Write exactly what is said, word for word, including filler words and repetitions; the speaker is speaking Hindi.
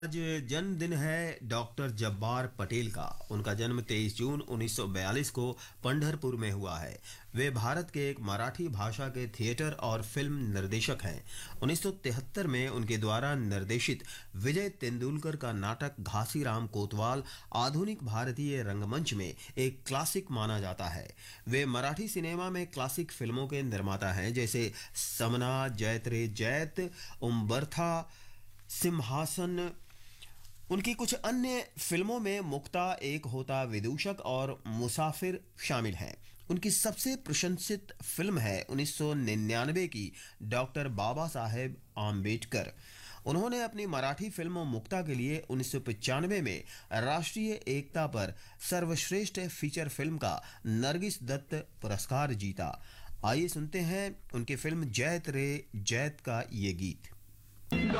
आज जन्मदिन है डॉक्टर जब्बार पटेल का। उनका जन्म तेईस जून उन्नीस सौ बयालीस को पंढरपुर में हुआ है। वे भारत के एक मराठी भाषा के थिएटर और फिल्म निर्देशक हैं। उन्नीस सौ तिहत्तर में उनके द्वारा निर्देशित विजय तेंदुलकर का नाटक घासीराम कोतवाल आधुनिक भारतीय रंगमंच में एक क्लासिक माना जाता है। वे मराठी सिनेमा में क्लासिक फिल्मों के निर्माता हैं, जैसे समना, जैत रे जैत, उम्बरथा, सिंहासन। उनकी कुछ अन्य फिल्मों में मुक्ता, एक होता विदूषक और मुसाफिर शामिल हैं। उनकी सबसे प्रशंसित फिल्म है उन्नीस सौ निन्यानवे की डॉक्टर बाबा साहेब आम्बेडकर। उन्होंने अपनी मराठी फिल्म मुक्ता के लिए उन्नीस सौ पचानवे में राष्ट्रीय एकता पर सर्वश्रेष्ठ फीचर फिल्म का नरगिस दत्त पुरस्कार जीता। आइए सुनते हैं उनकी फिल्म जैत रे जैत का ये गीत।